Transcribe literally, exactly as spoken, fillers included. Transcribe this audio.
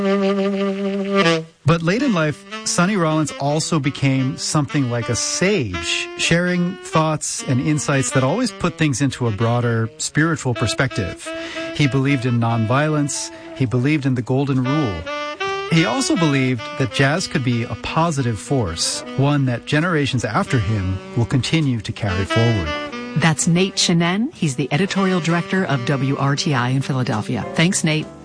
But late in life, Sonny Rollins also became something like a sage, sharing thoughts and insights that always put things into a broader spiritual perspective. He believed in nonviolence. He believed in the golden rule. He also believed that jazz could be a positive force, one that generations after him will continue to carry forward. That's Nate Chinen. He's the editorial director of W R T I in Philadelphia. Thanks, Nate.